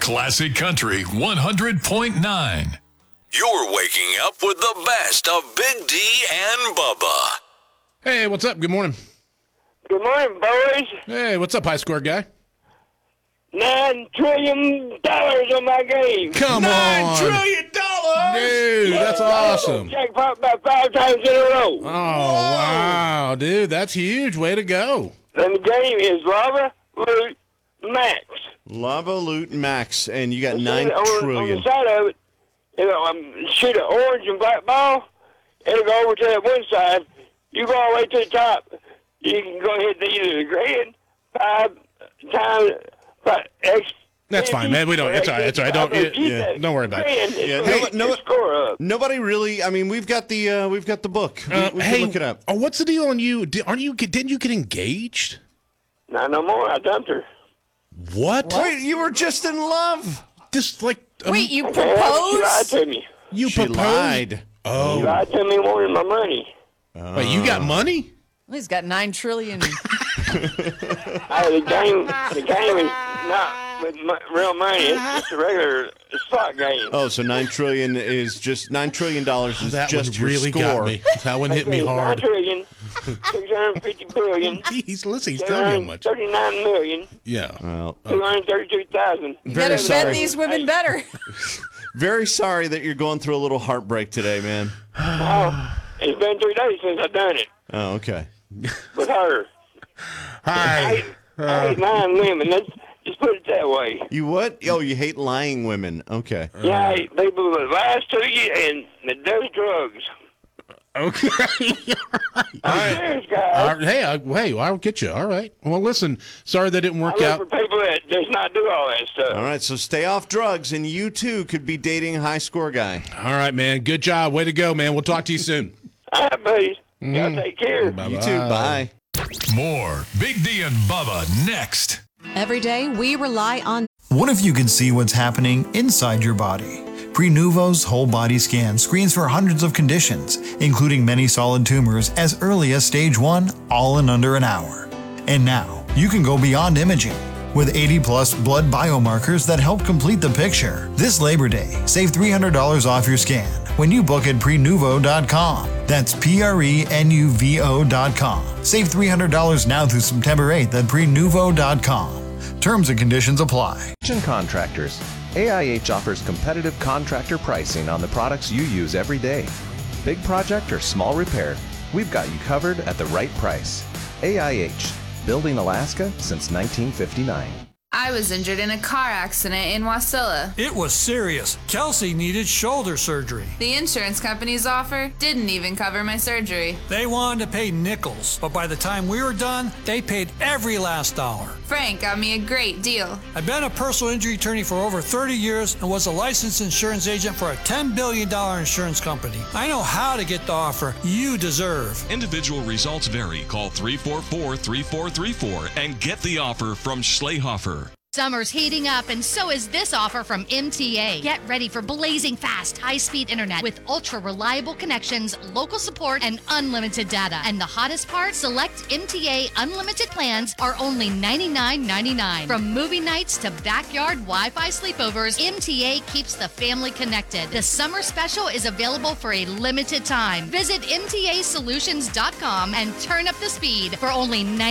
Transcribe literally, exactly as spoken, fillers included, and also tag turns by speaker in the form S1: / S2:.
S1: Classic Country one hundred point nine.
S2: You're waking up with the best of Big D and Bubba.
S3: Hey, what's up? Good morning.
S4: Good morning, boys.
S3: Hey, what's up, high score guy?
S4: Nine trillion dollars on my game.
S3: Come
S5: Nine
S3: on.
S5: trillion dollars!
S3: Dude, that's awesome.
S4: Jackpot about five times in a row.
S3: Oh, wow, dude, that's huge. Way to go.
S4: And the game is Lava Loot Max.
S5: Lava Loot Max, and you got
S4: And
S5: nine
S4: on,
S5: trillion.
S4: On the side of it, you know, um, shoot an orange and black ball. It'll go over to that one side. You go all the way to the top. You can go ahead to either the grand, five times, five, X.
S3: That's fine, man. We don't. It's all right. It's all right. Don't.
S4: Keep
S3: Yeah,
S4: that
S3: don't worry about it.
S4: grand,
S5: Yeah,
S4: it's
S5: hey,
S4: gonna
S5: no-
S4: score up.
S5: Nobody really. I mean, we've got the uh, we've got the book. We,
S3: Uh,
S5: we
S3: hey,
S5: can look it up.
S3: oh, what's the deal on you? Di- Aren't you? Didn't you get engaged?
S4: Not no more. I dumped her.
S3: What?
S5: Wait, you were just in love.
S3: Just like um,
S6: Wait, you
S4: She lied
S6: proposed?
S4: to me.
S3: you
S5: She
S3: proposed?
S5: lied.
S4: She
S3: Oh,
S4: lied to me wanting my money.
S3: wait, you got money?
S6: Well, he's got nine trillion.
S4: Hey, the game, the game is not with mo- real money. It's just a regular slot game.
S5: Oh, so nine trillion is just nine trillion dollars is
S3: That
S5: just
S3: one
S5: your
S3: really
S5: score.
S3: got me. That one hit me
S4: Nine
S3: hard.
S4: trillion, six hundred fifty billion,
S3: Jeez, listen, he's telling you how much.
S4: thirty-nine million,
S3: Yeah.
S5: Well,
S4: two hundred thirty-two thousand.
S6: You
S5: Very
S6: gotta
S5: sorry.
S6: bet these women better.
S5: very sorry that you're going through a little heartbreak today, man.
S4: Oh, it's been three days since I've done it
S5: Oh, okay.
S4: with her. I
S3: Hi.
S4: hate, I hate nine women. Let's just put it that way.
S5: You what? Oh, you hate lying women. Okay.
S4: Yeah, I hate people that lies to you and that does drugs.
S3: Okay.
S4: I'm serious, guys.
S3: All right, hey, I, hey, I'll get you. All right. Well, listen. Sorry that didn't
S4: I
S3: work
S4: look
S3: out.
S4: for people that does not do all that stuff.
S5: All right, so stay off drugs, and you too could be dating a high score guy.
S3: All right, man. Good job. Way to go, man. We'll talk to you soon.
S4: All right, buddies.
S3: Mm-hmm.
S4: Y'all take care.
S5: You too. Bye.
S1: More Big D and Bubba next.
S6: Every day, we rely on
S7: What if you could see what's happening inside your body? Prenuvo's whole body scan screens for hundreds of conditions, including many solid tumors as early as stage one, all in under an hour. And now, you can go beyond imaging with eighty plus blood biomarkers that help complete the picture. This Labor Day, save three hundred dollars off your scan when you book at prenuvo dot com. That's P R E N U V O dot com. Save three hundred dollars now through September eighth at prenuvo dot com. Terms and conditions apply.
S8: Attention contractors, A I H offers competitive contractor pricing on the products you use every day. Big project or small repair, we've got you covered at the right price. A I H, building Alaska since nineteen fifty-nine.
S9: I was injured in a car accident in Wasilla.
S10: It was serious. Kelsey needed shoulder surgery.
S9: The insurance company's offer didn't even cover my surgery.
S10: They wanted to pay nickels, but by the time we were done, they paid every last dollar.
S9: Frank got me a great deal.
S10: I've been a personal injury attorney for over thirty years and was a licensed insurance agent for a ten billion dollars insurance company. I know how to get the offer you deserve.
S11: Individual results vary. Call three four four, three four three four and get the offer from Schlehofer.
S12: Summer's heating up, and so is this offer from M T A. Get ready for blazing fast, high-speed internet with ultra-reliable connections, local support, and unlimited data. And the hottest part, select M T A unlimited plans are only ninety-nine ninety-nine. From movie nights to backyard Wi-Fi sleepovers, M T A keeps the family connected. The summer special is available for a limited time. Visit M T A solutions dot com and turn up the speed for only